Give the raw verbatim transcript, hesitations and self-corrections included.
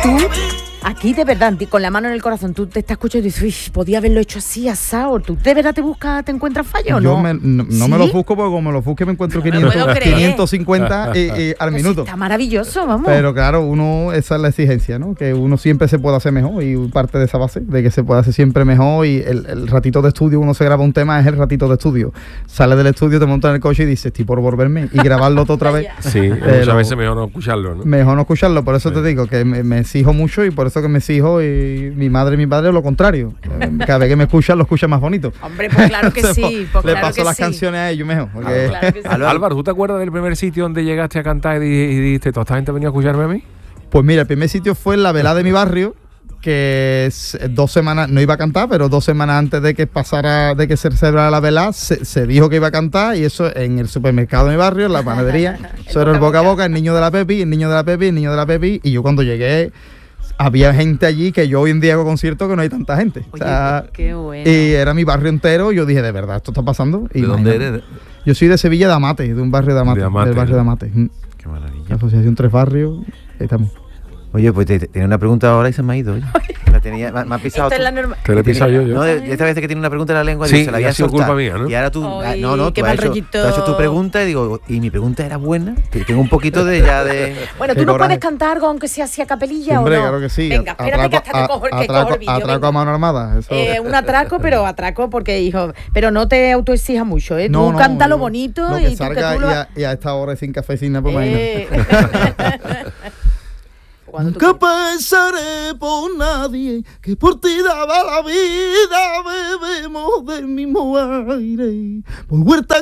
tú, aquí de verdad, con la mano en el corazón, tú te estás escuchando y dices, uy, podía haberlo hecho así, asado. ¿Tú de verdad te buscas, te encuentras fallo o Yo no? me, no, no ¿Sí? me lo busco porque como me lo busque me encuentro No me quinientos, puedo creer. quinientos cincuenta eh, eh, al Pues minuto. está maravilloso, vamos. Pero claro, uno, esa es la exigencia, ¿no? Que uno siempre se puede hacer mejor y parte de esa base, de que se puede hacer siempre mejor y el, el ratito de estudio, uno se graba un tema, es el ratito de estudio. Sale del estudio, te montas en el coche y dices, estoy por volverme y grabarlo todo otra vez. Sí, Eh, muchas lo- veces mejor no escucharlo, ¿no? Mejor no escucharlo, por eso Sí. te digo que me, me exijo mucho y por eso que me exijo y mi madre y mi padre lo contrario. Eh, Cada vez que me escuchan, lo escuchan más bonito. Hombre, pues claro que Entonces, sí, pues le claro paso que las sí. canciones a ellos mejor. Porque Claro que sí. Álvaro, ¿tú te acuerdas del primer sitio donde llegaste a cantar y, di- y dijiste, toda esta gente venía a escucharme a mí? Pues mira, el primer sitio fue en la velada de mi barrio, que es dos semanas, no iba a cantar, pero dos semanas antes de que pasara, de que se celebrara la velada, se, se dijo que iba a cantar y eso en el supermercado de mi barrio, en la panadería, eso era el boca a boca, el niño de la Pepi, el niño de la Pepi, el niño de la Pepi, y yo cuando llegué había gente allí que yo hoy en día hago conciertos que no hay tanta gente. O sea, Oye, qué bueno. y era mi barrio entero, yo dije, de verdad, esto está pasando. Y ¿De dónde imagínate. eres? Yo soy de Sevilla, de Amate, de un barrio de Amate, De Amate. del barrio de Amate. Mm. Qué maravilla. La Asociación Tres Barrios, ahí estamos. Oye, pues te- te- tenía una pregunta ahora y se me ha ido. Oye. La tenía, me, me ha pisado. Esta es tú. la norma. Te lo he pisado yo, yo. No, de, de esta vez que tiene una pregunta en la lengua, Sí, digo, se la y había ha sido soltado. culpa mía, ¿no? Y ahora tú, Ay, no, no, qué tú has, mal hecho, rollito. tú has hecho tu pregunta y digo, y mi pregunta era buena, que tengo un poquito de ya de... Bueno, Qué ¿tú no coraje. puedes cantar algo aunque sea así a capelilla Hombre, o no? claro que sí. Venga, espérate que hasta te cojo, que atraco, cojo el vídeo. atraco venga. a mano armada. Eso. Eh, un atraco, pero atraco porque, hijo, pero no te autoexijas mucho, ¿eh? No, tú no, cántalo yo- bonito lo y que tú salga que tú lo... y, a, y a esta hora sin café sin nada, pues Eh. imagínate. Cuando tú Nunca pensaré por nadie que por ti daba la vida, bebemos del mismo aire. Por huerta